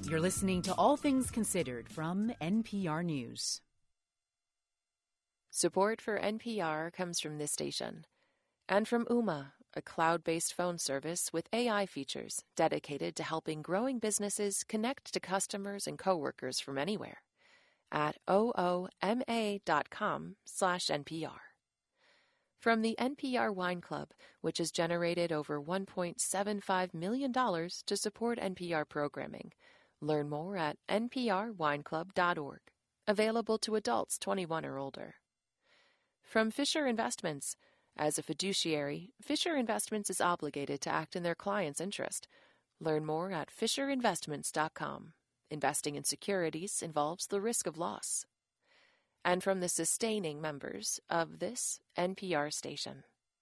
You're listening to All Things Considered from NPR News. Support for NPR comes from this station and from Ooma, a cloud-based phone service with AI features dedicated to helping growing businesses connect to customers and coworkers from anywhere at ooma.com/NPR. From the NPR Wine Club, which has generated over $1.75 million to support NPR programming. Learn more at nprwineclub.org. Available to adults 21 or older. From Fisher Investments. As a fiduciary, Fisher Investments is obligated to act in their client's interest. Learn more at fisherinvestments.com. Investing in securities involves the risk of loss. And from the sustaining members of this NPR station.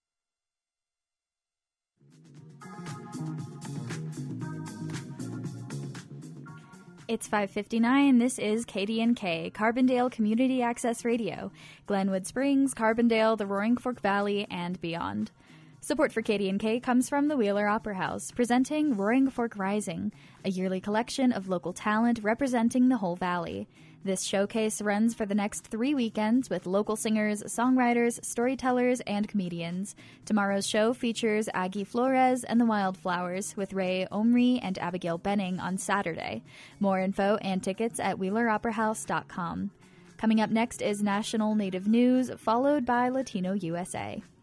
It's 5:59. This is KDNK, Carbondale Community Access Radio, Glenwood Springs, Carbondale, the Roaring Fork Valley, and beyond. Support for KDNK comes from the Wheeler Opera House, presenting Roaring Fork Rising, a yearly collection of local talent representing the whole valley. This showcase runs for the next 3 weekends with local singers, songwriters, storytellers, and comedians. Tomorrow's show features Aggie Flores and the Wildflowers with Ray Omri and Abigail Benning on Saturday. More info and tickets at WheelerOperaHouse.com. Coming up next is National Native News, followed by Latino USA.